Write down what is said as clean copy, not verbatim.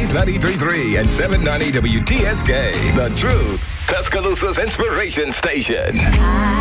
Sunrise 93.3 and 790 WTSK. The Truth, Tuscaloosa's inspiration station.